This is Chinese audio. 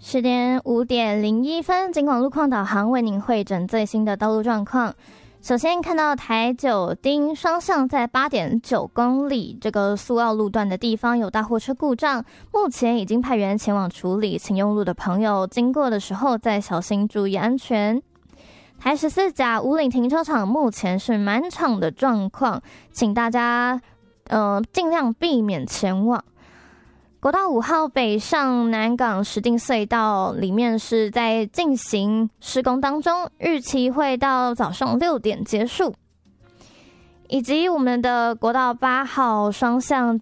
10:05:01，警广路况导航为您汇整最新的道路状况。首先看到台九丁双向在8.9公里这个苏澳路段的地方有大货车故障，目前已经派员前往处理，请用路的朋友经过的时候再小心注意安全。台14甲五岭停车场目前是满场的状况，请大家尽量避免前往。国道5号北上南港石碇隧道里面是在进行施工当中，日期会到早上6点结束。以及我们的国道8号双向